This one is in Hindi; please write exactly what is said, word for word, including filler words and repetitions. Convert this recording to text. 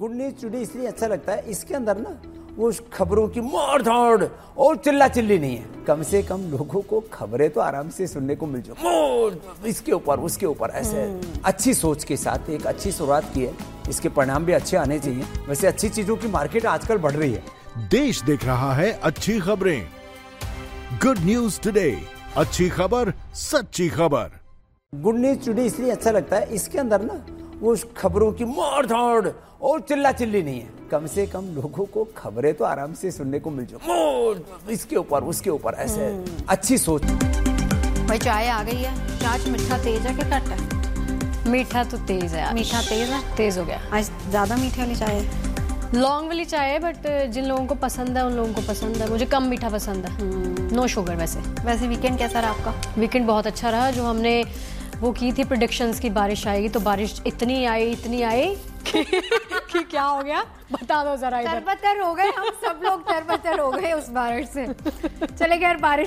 गुड न्यूज टुडे इसलिए अच्छा लगता है, इसके अंदर ना वो खबरों की मार धाड़ और चिल्ला चिल्ली नहीं है। कम से कम लोगों को खबरें तो आराम से सुनने को मिल जाए, इसके ऊपर उसके ऊपर ऐसे अच्छी सोच के साथ एक अच्छी शुरुआत की है, इसके परिणाम भी अच्छे आने चाहिए। वैसे अच्छी चीजों की मार्केट आजकल बढ़ रही है। देश देख रहा है अच्छी खबरें। गुड न्यूज टुडे, अच्छी खबर सच्ची खबर। गुड न्यूज टुडे इसलिए अच्छा लगता है, इसके अंदर ना वो खबरों की मार धाड़ और चिल्ला चिल्ली नहीं है। कम से कम लोगों को खबरें तो आराम से सुनने को मिल जाए, इसके ऊपर उसके ऊपर ऐसे अच्छी सोच। भाई चाय आ गई है, आज मीठा तेज है कि घट है? मीठा तो तेज है। मीठा तेज है, तेज हो गया आज ज्यादा मीठे वाली चाय है। लौंग वाली चाय है, बट जिन लोगों को पसंद है उन लोगों को पसंद है। मुझे कम मीठा पसंद है, नो शुगर। वैसे वैसे वीकेंड कैसा रहा आपका? वीकेंड बहुत अच्छा रहा। जो हमने वो की थी प्रेडिक्शंस की बारिश आएगी, तो बारिश इतनी आई इतनी आई कि, कि क्या हो गया बता दो जरा। तरबतर हो गए हम सब लोग, तरबतर हो गए उस बारिश से। चले खैर बारिश